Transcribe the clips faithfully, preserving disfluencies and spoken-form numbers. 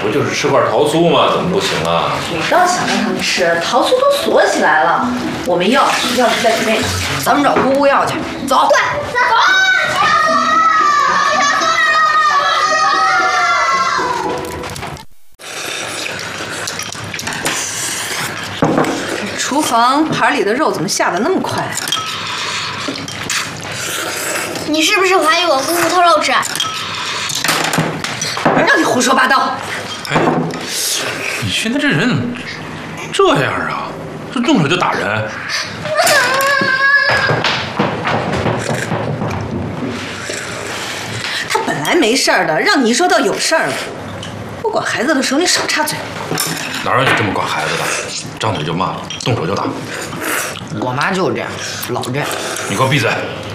不就是吃块桃酥吗？怎么不行啊？ 我倒想让他们吃，桃酥都锁起来了。我没钥匙，钥匙在里面。咱们找姑姑要去。走。对，走。这厨房盘里的肉怎么下的那么快啊？ 你是不是怀疑我姑姑偷肉吃？ 让你胡说八道！ 哎，你现在这人怎么这样啊？这动手就打人？ 他本来没事儿的，让你一说倒有事儿了。不管孩子的时候，你少插嘴。 哪有你这么管孩子的？张嘴就骂，动手就打。 我妈就是这样，老这样。 你给我闭嘴！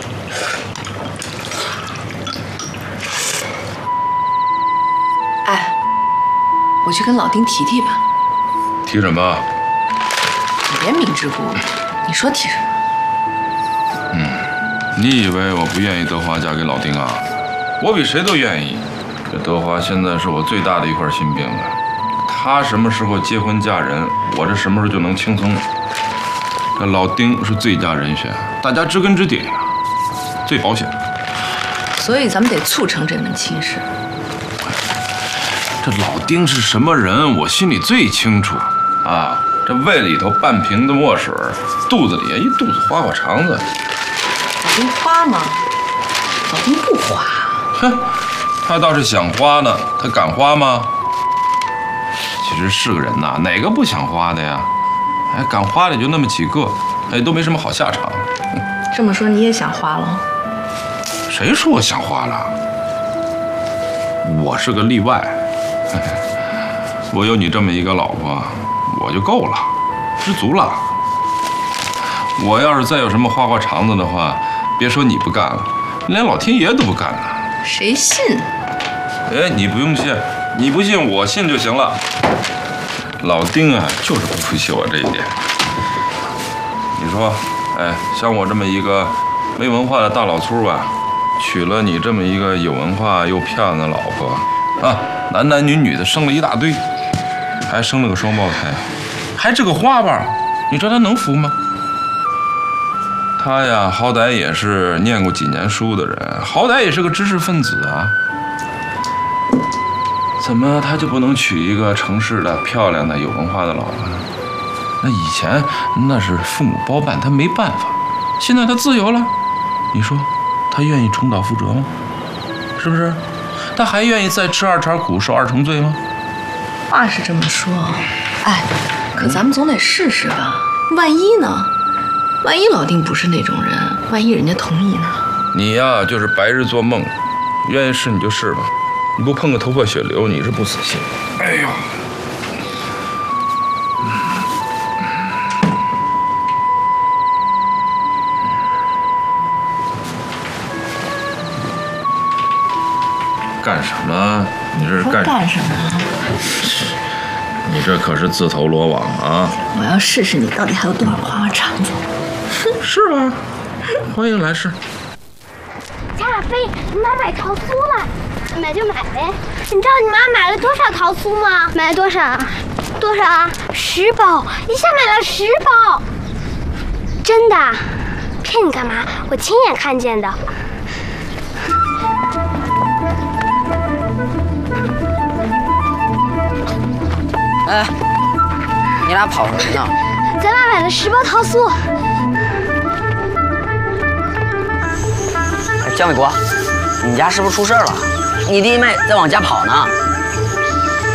哎，我去跟老丁提提吧。 提什么？ 你别明知故问，你说提什么？ 嗯，你以为我不愿意德华嫁给老丁啊？我比谁都愿意。这德华现在是我最大的一块心病了。他什么时候结婚嫁人，我这什么时候就能轻松。这老丁是最佳人选，大家知根知底呀，最保险。 所以咱们得促成这门亲事。 这老丁是什么人，我心里最清楚啊！这胃里头半瓶的墨水，肚子里一肚子花花肠子。 老丁花吗？老丁不花。 哼，他倒是想花呢，他敢花吗？其实是个人呐，哪个不想花的呀？哎，敢花的就那么几个，哎，都没什么好下场。 这么说你也想花了？ 谁说我想花了？我是个例外。我有你这么一个老婆，我就够了，知足了。我要是再有什么花花肠子的话，别说你不干了，连老天爷都不干了。 谁信？ 哎，你不用信，你不信我信就行了。老丁啊，就是不服气我这一点。你说，哎，像我这么一个没文化的大老粗啊，娶了你这么一个有文化又漂亮的老婆啊，男男女女的生了一大堆，还生了个双胞胎，还这个花瓣，你说他能服吗？他呀，好歹也是念过几年书的人，好歹也是个知识分子啊。怎么他就不能娶一个城市的漂亮的有文化的老婆呢？那以前那是父母包办，他没办法。现在他自由了，你说他愿意重蹈覆辙吗？是不是？他还愿意再吃二茬苦，受二重罪吗？ 话是这么说，哎，可咱们总得试试吧。万一呢？万一老丁不是那种人，万一人家同意呢？ 你呀，就是白日做梦，愿意试你就试吧。你不碰个头破血流，你是不死心。哎呦！干什么？你这是干干什么？ 你这可是自投罗网啊！ 我要试试你到底还有多少花花肠子。 是吧？欢迎来试。 贾亚飞，你妈买桃酥了。买就买呗。你知道你妈买了多少桃酥吗？买了多少？多少啊？十包，一下买了十包。真的？骗你干嘛？我亲眼看见的。 哎，你俩跑什么呢？ 咱妈买了十包桃酥。 姜伟国，你家是不是出事了？你弟妹在往家跑呢。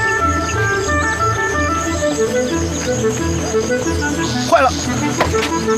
坏了，